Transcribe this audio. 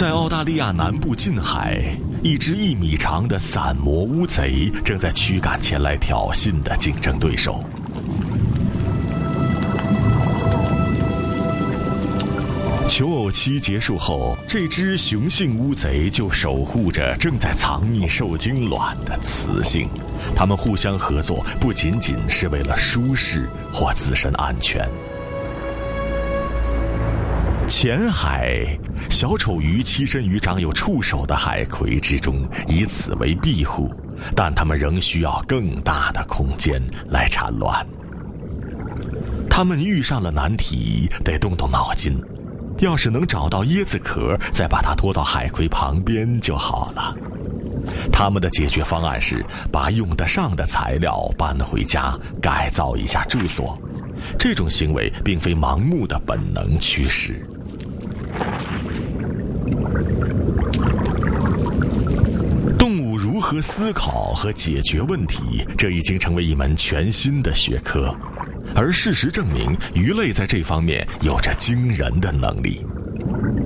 在澳大利亚南部近海，一只1米长的伞魔乌贼正在驱赶前来挑衅的竞争对手。求偶期结束后，这只雄性乌贼就守护着正在藏匿受精卵的雌性，它们互相合作，不仅仅是为了舒适或自身安全。浅海，小丑鱼栖身于长有触手的海葵之中，以此为庇护，但它们仍需要更大的空间来产卵。它们遇上了难题，得动动脑筋。要是能找到椰子壳，再把它拖到海葵旁边就好了。他们的解决方案是把用得上的材料搬回家，改造一下住所。这种行为并非盲目的本能驱使。动物如何思考和解决问题，这已经成为一门全新的学科。而事实证明，鱼类在这方面有着惊人的能力。